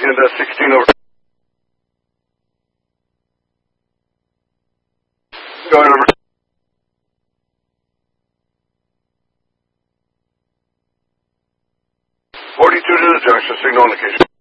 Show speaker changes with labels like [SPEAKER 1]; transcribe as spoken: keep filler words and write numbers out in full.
[SPEAKER 1] And uh, sixteen over. Go ahead, over. forty-two to the junction, signal indication.